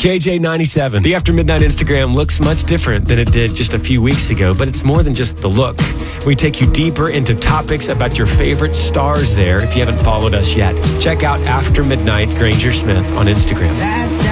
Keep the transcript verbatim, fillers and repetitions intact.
K J ninety-seven. The After Midnight Instagram looks much different than it did just a few weeks ago, but it's more than just the look. We take you deeper into topics about your favorite stars there if you haven't followed us yet. Check out After Midnight Granger Smith on Instagram.